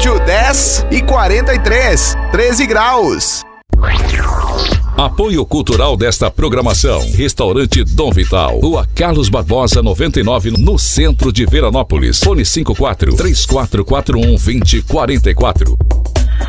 Estúdio 10 e 43, 13 graus. Apoio cultural desta programação: Restaurante Dom Vital, Rua Carlos Barbosa 99, no centro de Veranópolis. Fone 54 3441 2044.